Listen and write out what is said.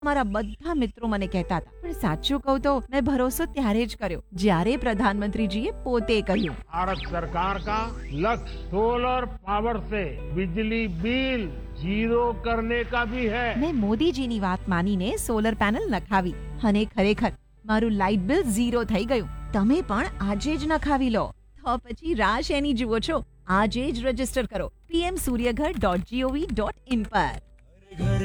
મારા બધા મિત્રો મને કહેતા હતા, પણ સાચું કહું તો મેં ભરોસો ત્યારે જ કર્યો જ્યારે પ્રધાનમંત્રીજીએ પોતે કહ્યું, भारत सरकार का लक्ष्य सोलर पावर से बिजली बिल जीरो करने का भी है। મેં મોદીજીની વાત માનીને સોલર પેનલ નખાવી અને ખરેખર મારું લાઇટ બિલ ઝીરો થઈ ગયું. તમે પણ આજે જ નખાવી લો. તો પછી રાહ શેની જુઓ છો? આજે જ રજીસ્ટર કરો pmsuryaghar.gov.in પર.